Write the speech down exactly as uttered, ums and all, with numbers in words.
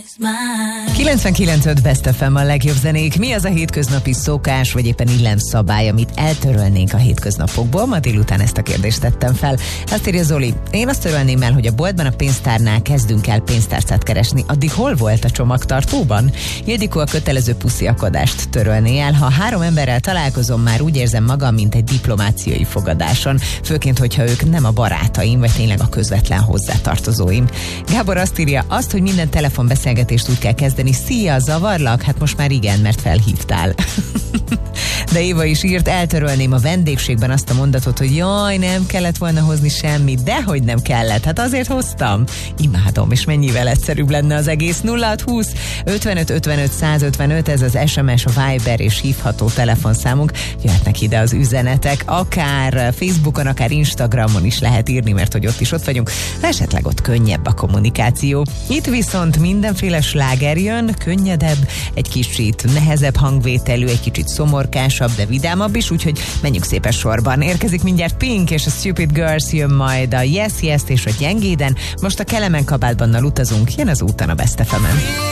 kilencvenkilenc öt Best ef em a legjobb zenék. Mi az a hétköznapi szokás, vagy éppen illemszabály, amit eltörölnénk a hétköznapokból? Ma délután ezt a kérdést tettem fel. Azt írja Zoli, én azt törölném el, hogy a boltban a pénztárnál kezdünk el pénztárcát keresni. Addig hol volt a csomagtartóban? Ildikó a kötelező pusziakodást törölné el. Ha három emberrel találkozom, már úgy érzem magam, mint egy diplomáciai fogadáson. Főként, hogyha ők nem a barátaim, vagy tényleg a közvetlen hozzátartozóim. Gábor azt írja, azt, hogy minden telefonbeszélgetést úgy kell kezdeni, szia, zavarlak? Hát most már igen, mert felhívtál. De Éva is írt, eltörölném a vendégségben azt a mondatot, hogy jaj, nem kellett volna hozni semmit, dehogy nem kellett, hát azért hoztam. Imádom, és mennyivel egyszerűbb lenne az egész. Nulla hat húsz ötvenöt ötvenöt százötvenöt, ez az es em es, a Viber és hívható telefonszámunk. Jöhetnek ide az üzenetek, akár Facebookon, akár Instagramon is lehet írni, mert hogy ott is ott vagyunk, esetleg ott könnyebb a kommunikáció. Itt viszont mindenféle sláger jön, könnyedebb, egy kicsit nehezebb hangvételű, egy kicsit szomorkásabb, de vidámabb is, úgyhogy menjünk szépen sorban. Érkezik mindjárt Pink és a Stupid Girls, jön majd a Yes Yes és a Gyengéden. Most a Kelemen kabátbannal utazunk, jön az úton a Best ef em-en.